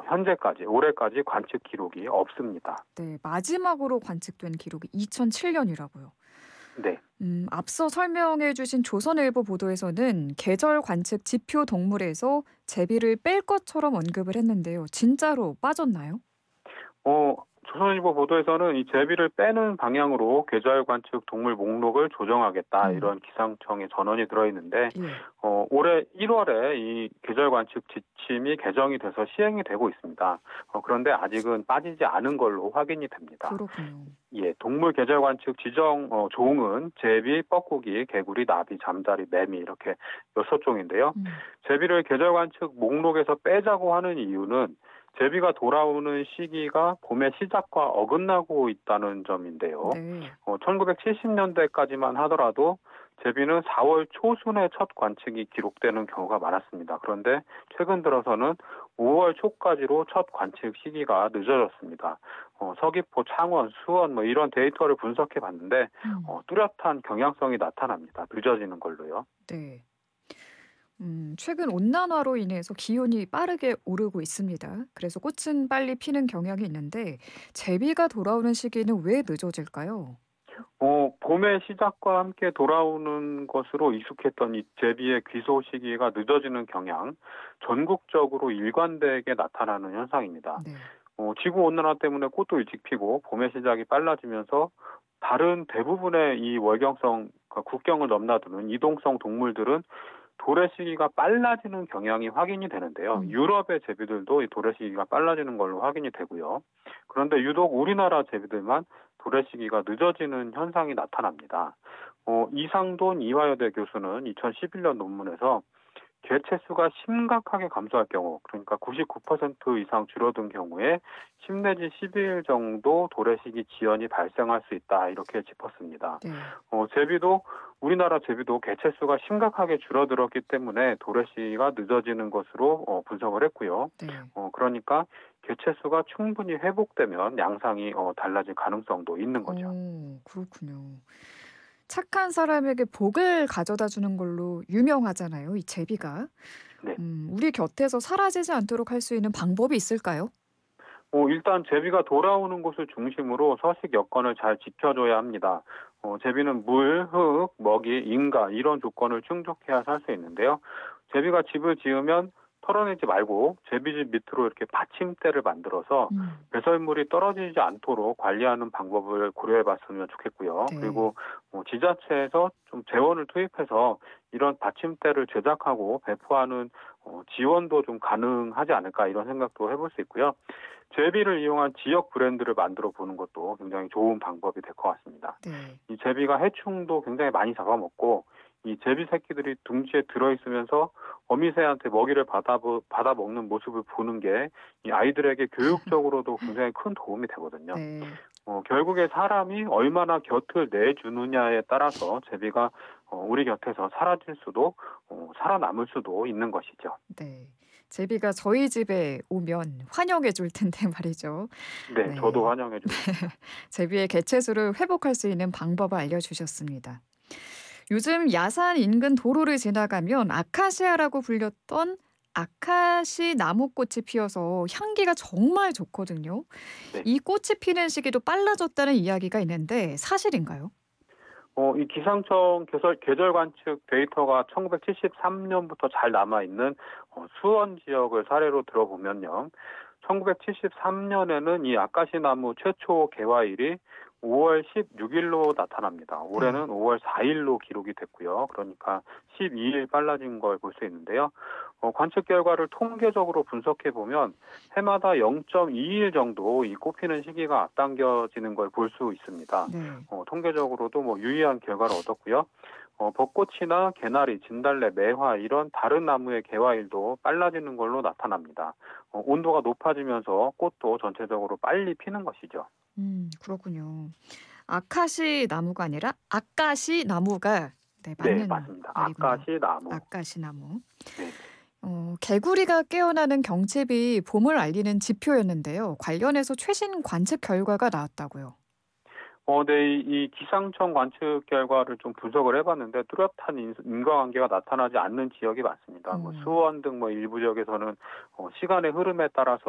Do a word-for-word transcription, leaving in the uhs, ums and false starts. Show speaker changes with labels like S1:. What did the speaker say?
S1: 현재까지 올해까지 관측 기록이 없습니다.
S2: 네, 마지막으로 관측된 기록이 이천칠 년이라고요.
S1: 네.
S2: 음, 앞서 설명해 주신 조선일보 보도에서는 계절 관측 지표 동물에서 제비를 뺄 것처럼 언급을 했는데요. 진짜로 빠졌나요?
S1: 어 조선일보 보도에서는 이 제비를 빼는 방향으로 계절 관측 동물 목록을 조정하겠다
S2: 음.
S1: 이런 기상청의 전언이 들어있는데
S2: 예.
S1: 어 올해 일월에 이 계절 관측 지침이 개정이 돼서 시행이 되고 있습니다. 어 그런데 아직은 빠지지 않은 걸로 확인이 됩니다.
S2: 그렇군요.
S1: 예, 동물 계절 관측 지정 어, 종은 제비, 뻐꾸기, 개구리, 나비, 잠자리, 매미 이렇게 여섯 종인데요.
S2: 음.
S1: 제비를 계절 관측 목록에서 빼자고 하는 이유는 제비가 돌아오는 시기가 봄의 시작과 어긋나고 있다는 점인데요.
S2: 네.
S1: 어, 천구백칠십 년대까지만 하더라도 제비는 사월 초순에 첫 관측이 기록되는 경우가 많았습니다. 그런데 최근 들어서는 오월 초까지로 첫 관측 시기가 늦어졌습니다. 어, 서귀포, 창원, 수원 뭐 이런 데이터를 분석해 봤는데
S2: 음.
S1: 어, 뚜렷한 경향성이 나타납니다. 늦어지는 걸로요.
S2: 네. 음, 최근 온난화로 인해서 기온이 빠르게 오르고 있습니다. 그래서 꽃은 빨리 피는 경향이 있는데 제비가 돌아오는 시기는 왜 늦어질까요?
S1: 어, 봄의 시작과 함께 돌아오는 것으로 익숙했던 이 제비의 귀소 시기가 늦어지는 경향, 전국적으로 일관되게 나타나는 현상입니다.
S2: 네.
S1: 어, 지구 온난화 때문에 꽃도 일찍 피고 봄의 시작이 빨라지면서 다른 대부분의 이 월경성, 그러니까 국경을 넘나드는 이동성 동물들은 도래 시기가 빨라지는 경향이 확인이 되는데요.
S2: 음.
S1: 유럽의 제비들도 이 도래 시기가 빨라지는 걸로 확인이 되고요. 그런데 유독 우리나라 제비들만 도래 시기가 늦어지는 현상이 나타납니다. 어, 이상돈 이화여대 교수는 이천십일 년 논문에서 개체수가 심각하게 감소할 경우, 그러니까 구십구 퍼센트 이상 줄어든 경우에 십 내지 십이 일 정도 도래 시기 지연이 발생할 수 있다 이렇게 짚었습니다.
S2: 네.
S1: 어, 제비도 우리나라 제비도 개체수가 심각하게 줄어들었기 때문에 도래 시기가 늦어지는 것으로 어, 분석을 했고요.
S2: 네.
S1: 어, 그러니까 개체수가 충분히 회복되면 양상이 어, 달라질 가능성도 있는 거죠.
S2: 어, 그렇군요. 착한 사람에게 복을 가져다 주는 걸로 유명하잖아요, 이 제비가.
S1: 네.
S2: 음, 우리 곁에서 사라지지 않도록 할 수 있는 방법이 있을까요?
S1: 어, 일단 제비가 돌아오는 곳을 중심으로 서식 여건을 잘 지켜줘야 합니다. 어, 제비는 물, 흙, 먹이, 인가 이런 조건을 충족해야 살 수 있는데요. 제비가 집을 지으면 털어내지 말고 제비집 밑으로 이렇게 받침대를 만들어서
S2: 음.
S1: 배설물이 떨어지지 않도록 관리하는 방법을 고려해봤으면 좋겠고요.
S2: 네.
S1: 그리고 뭐 지자체에서 좀 재원을 투입해서 이런 받침대를 제작하고 배포하는 어, 지원도 좀 가능하지 않을까 이런 생각도 해볼 수 있고요. 제비를 이용한 지역 브랜드를 만들어 보는 것도 굉장히 좋은 방법이 될 것 같습니다.
S2: 네.
S1: 이 제비가 해충도 굉장히 많이 잡아먹고 이 제비 새끼들이 둥지에 들어있으면서 어미새한테 먹이를 받아, 받아 먹는 모습을 보는 게 이 아이들에게 교육적으로도 굉장히 큰 도움이 되거든요.
S2: 네.
S1: 어, 결국에 사람이 얼마나 곁을 내주느냐에 따라서 제비가 어, 우리 곁에서 사라질 수도 어, 살아남을 수도 있는 것이죠.
S2: 네. 제비가 저희 집에 오면 환영해 줄 텐데 말이죠.
S1: 네, 저도
S2: 네.
S1: 환영해 주겠습니다.
S2: 제비의 개체수를 회복할 수 있는 방법을 알려주셨습니다. 요즘 야산 인근 도로를 지나가면 아카시아라고 불렸던 아카시 나무꽃이 피어서 향기가 정말 좋거든요.
S1: 네.
S2: 이 꽃이 피는 시기도 빨라졌다는 이야기가 있는데 사실인가요?
S1: 어, 이 기상청 계절, 계절 관측 데이터가 천구백칠십삼 년부터 잘 남아있는 어, 수원 지역을 사례로 들어보면요. 천구백칠십삼 년에는 이 아카시 나무 최초 개화일이 오월 십육 일로 나타납니다.
S2: 네.
S1: 올해는 오월 사 일로 기록이 됐고요. 그러니까 십이 일 빨라진 걸 볼 수 있는데요. 어, 관측 결과를 통계적으로 분석해 보면 해마다 영 점 이 일 정도 이 꽃피는 시기가 앞당겨지는 걸 볼 수 있습니다.
S2: 네.
S1: 어, 통계적으로도 뭐 유의한 결과를 얻었고요. 어, 벚꽃이나 개나리, 진달래, 매화 이런 다른 나무의 개화일도 빨라지는 걸로 나타납니다. 어, 온도가 높아지면서 꽃도 전체적으로 빨리 피는 것이죠.
S2: 음, 그렇군요. 아카시 나무가 아니라 아까시 나무가 네,
S1: 네,
S2: 맞는
S1: 맞습니다.
S2: 말이군요.
S1: 아카시 나무.
S2: 아까시 나무.
S1: 네.
S2: 어, 개구리가 깨어나는 경칩이 봄을 알리는 지표였는데요. 관련해서 최신 관측 결과가 나왔다고요.
S1: 어, 네, 이, 이 기상청 관측 결과를 좀 분석을 해봤는데 뚜렷한 인, 인과관계가 나타나지 않는 지역이 많습니다. 뭐
S2: 어.
S1: 수원 등 뭐 일부 지역에서는 어, 시간의 흐름에 따라서